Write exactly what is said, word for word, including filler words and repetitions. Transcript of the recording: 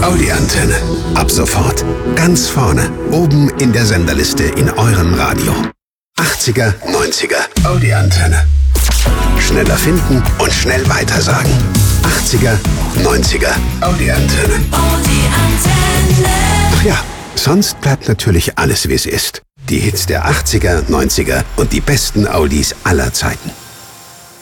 Audi-Antenne. Ab sofort ganz vorne, oben in der Senderliste in eurem Radio. achtziger, neunziger Audi-Antenne. Schneller finden und schnell weitersagen. achtziger, neunziger Audi-Antenne. Audi-Antenne. Ach ja, sonst bleibt natürlich alles, wie es ist. Die Hits der achtziger, neunziger und die besten Audis aller Zeiten.